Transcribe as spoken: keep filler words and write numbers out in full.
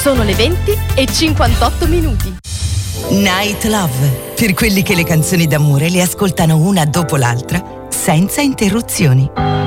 Sono le venti e cinquantotto minuti. Night Love, per quelli che le canzoni d'amore le ascoltano una dopo l'altra, senza interruzioni.